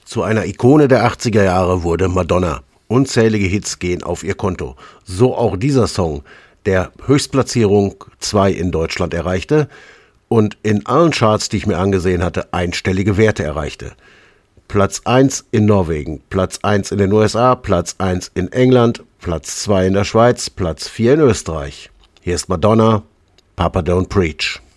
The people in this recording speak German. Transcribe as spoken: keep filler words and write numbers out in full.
Zu einer Ikone der achtziger Jahre wurde Madonna. Unzählige Hits gehen auf ihr Konto. So auch dieser Song, der Höchstplatzierung zwei in Deutschland erreichte und in allen Charts, die ich mir angesehen hatte, einstellige Werte erreichte. Platz eins in Norwegen, Platz eins in den U S A, Platz eins in England, Platz zwei in der Schweiz, Platz vier in Österreich. Hier ist Madonna, Papa Don't Preach.